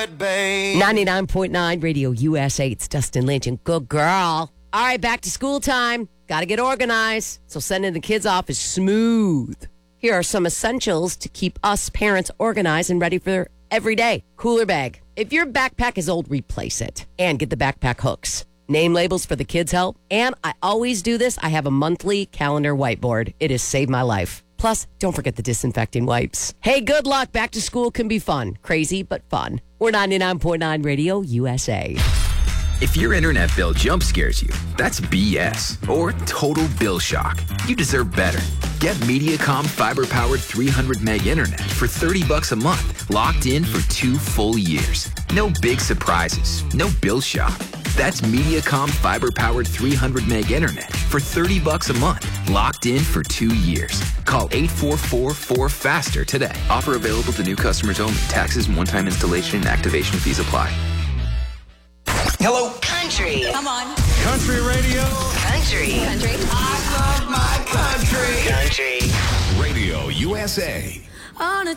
it, babe. 99.9 Radio USA. It's Dustin Lynch and good girl. All right, back to school time. Got to get organized. So sending the kids off is smooth. Here are some essentials to keep us parents organized and ready for every day. Cooler bag. If your backpack is old, replace it. And get the backpack hooks. Name labels for the kids help. And I always do this. I have a monthly calendar whiteboard. It has saved my life. Plus, don't forget the disinfecting wipes. Hey, good luck. Back to school can be fun. Crazy, but fun. We're 99.9 Radio USA. If your internet bill jump scares you, that's BS or total bill shock. You deserve better. Get Mediacom fiber-powered 300 meg internet for $30 a month, locked in for 2 full years. No big surprises, no bill shock. That's Mediacom fiber-powered 300 meg internet for $30 a month, locked in for 2 years. Call 844-4FASTER today. Offer available to new customers only. Taxes and one-time installation and activation fees apply. Hello. Country. Come on. Country radio. Country. Country. I love my country. Country. Radio USA. On a